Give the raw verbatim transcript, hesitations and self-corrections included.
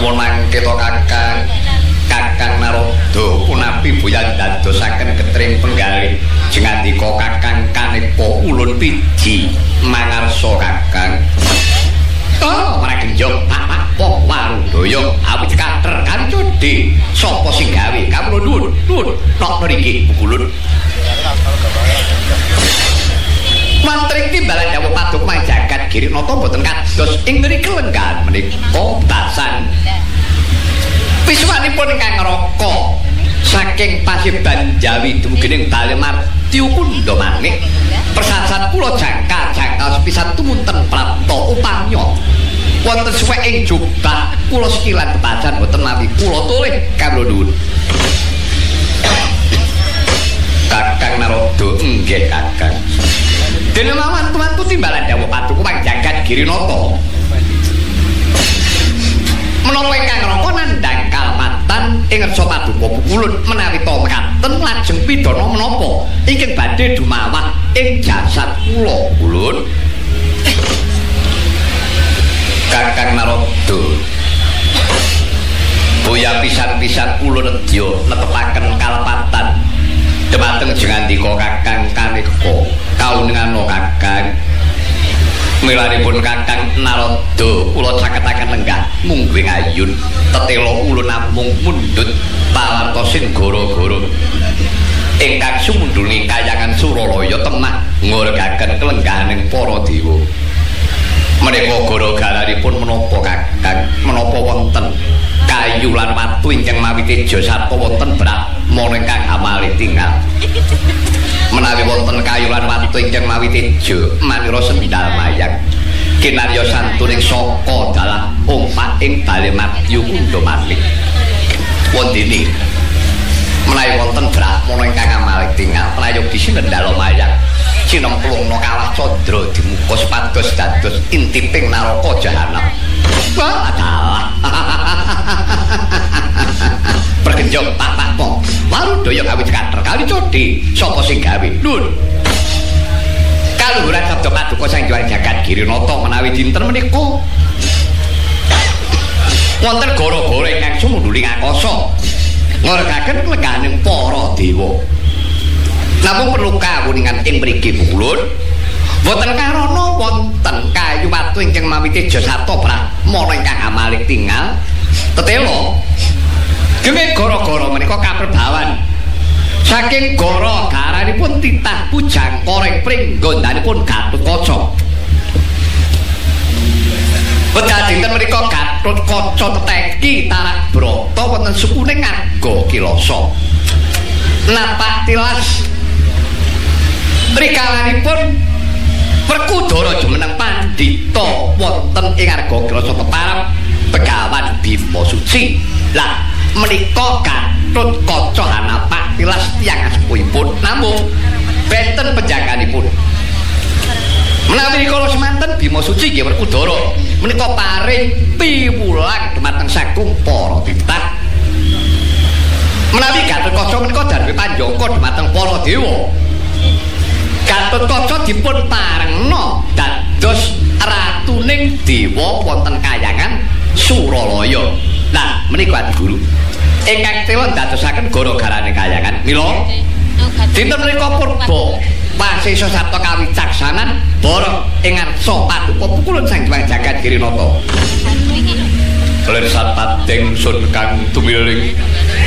nuwun mangke to Kakang. Kakang Narada punapi boyan dadosaken getring penggalih jengandika Kakang Kaneka ulun piji mangarsa Kakang. Oh, ora genjong Pak Po Warudaya awit kater kancudi sapa sing gawe kawula nuwun nuwun nok mriki Ulun. Mantri timbalan dawuh paduka jagat Girinata boten kados ing mriki lenggan menika tasan Wiswanipun ingkang ngraka saking Paseban Jawi dumugi Dalemarti Kunda Manik persasat kula jangka-jangka sepisan tumunten prapta upamya wonten suwek ing jubah kula sekilan kebacan boten mawi kula tulih kawula nuwun. Kakang Narada nggih Kakang. Dene mawon tumantu timbalan dawuh paduka jagat Girinata. Menapa ingkang ngraka nandhang kalpatan ing ngersa paduka Pukulun menawi to mekaten lajeng pidana menapa ingkang badhe dumawah ing jasad kula Ulun. Kakang Narada boya pisan-pisan kula nedya netepaken kalpatan dhumateng jengandika Kakang Kaneka kaunengana Kakang. Milanipun Kakang Narada kula caketaken lenggah mungguing ayun tetela kula namung mundhut pawartosin gara-gara ingkang sumundhuli kayangan Suralaya temah ngorgaken kelenggahaning para dewa. Menika gara-garanipun menapa Kakang menapa wonten kayu lan watu ingkang mawi teja sarta wonten Brahmana ingkang amale tinggal. Menawi wonten kayu lan watu ingkang mawi teja manira sendal mayang kinarya santuning saka dalah ompak ing Dalemarti Kunda Manik. Wondene menawi wonten Brahmana ingkang amale tinggal prayogi sendal mayang cinemplungna kawah candra dimuka supados dados intiping naraka jahanam. Wah, adalah pergenjong Pak Pak Po Warudaya gawe kater kali codi sapa sing gawe nun kaluhuran sabda paduka sang juang jagat Girinata menawi dinten menika wonten gara-gara ingkang sumundhuli ngakasa ngorgaken kelenggahaning para dewa. Namung perlu kawuningan ing mriki Ulun boten karana wonten kayu watu ingkang mawi teja sarta Brahmana ingkang amalik tinggal tetela gene gara-gara menika kaperbawan saking gara garanipun titah pujang koreng pring gondanipun Gatotkaca. Wedal dinten menika Gatotkaca teteki tarak brata wonten sukune Ngarga Kilasa. Napak tilas rikalanipun Werkudara jumeneng pandhita wonten ing Ngarga Kilasa peparap Begawan Bima Suci. Lah menika Gatotkaca hanapak tilas tiyang sepuhipun namung benten penjaganipun. Menawi rikala semanten Bima Suci nggih Werkudara menika paring piwulang dhumateng saking para titah. Menawi Gatotkaca menika darwe panjangka dhumateng para dewa. Gatotkaca dipun parengna dados ratuning dewa wonten kayangan Suralaya. Nah, menika Guru ingkang tela dadosaken gara-garane kayangan mila dinten menika purba pasisa sabta kawicaksanan bareng ing ngarsa paduka Pukulun sang juang jagat Girinata. Lir sapating sun kang tumiling